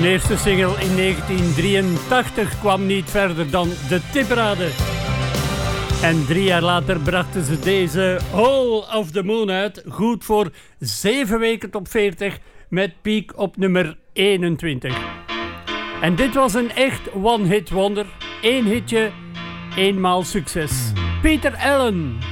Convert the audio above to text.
Hun eerste single in 1983 kwam niet verder dan de tipparade. En 3 jaar later brachten ze deze Hole of the Moon uit. Goed voor 7 weken top 40 met piek op nummer 21. En dit was een echt one-hit wonder. 1 hitje, eenmaal succes. Peter Allen.